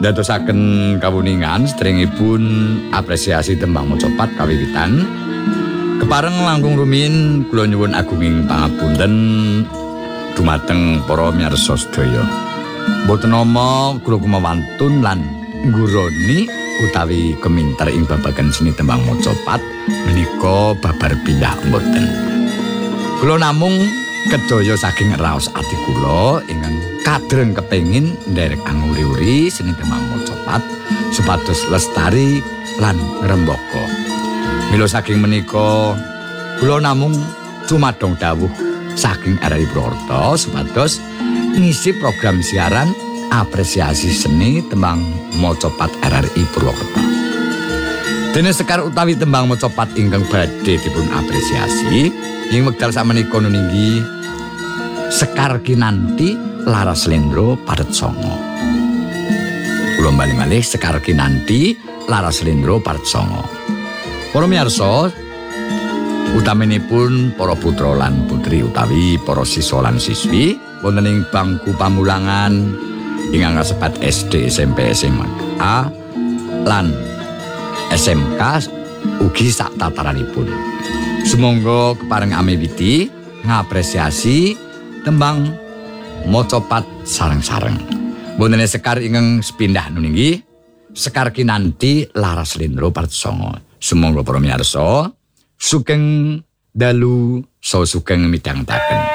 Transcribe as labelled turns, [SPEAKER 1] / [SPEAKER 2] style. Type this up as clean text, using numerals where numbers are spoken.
[SPEAKER 1] Ndadosaken kawuningan sedherengipun apresiasi tembang macapat kawiwitan. Kepareng langkung rumiyin kula nyuwun agunging pangapunten dumateng para miyarsa sedaya. Mboten nama kula kumawantun lan ngguroni utawi keminter ing babagan seni tembang macapat menika babar pindah mboten. Kula namung kedaya saking raos ati kula ingkang kadreng kepengin nderek anguri-uri seni tembang macapat supados lestari lan ngrembaka. Mila saking menika kula namung cumadong dawuh saking RRI Purwokerto supados ngisi program siaran apresiasi seni tembang macapat RRI Purwokerto. Dene sekar utawi tembang macapat ingkang badhe dipun apresiasi ing wekdal sakmenika nuninggi Sekar Kinanti Laras Lendro Paret Songo. Kula bali malih Sekar Kinanti Laras Lendro Paret Songo. Para miyarsa utaminipun para putra lan putri utawi para siswa lan siswi wonten ing bangku pamulangan ingkang kasebat SD, SMP, SMA lan SMK ugi sak tataranipun. Sumangga kepareng amiwiti ngapresiasi tembang macapat sareng-sareng. Wonten Sekar ingkang sepindah nuninggi Sekar Kinanti Laras Lendro Paret Songo. Sumangga para miyarsa sugeng dalu saha sugeng midhangetaken.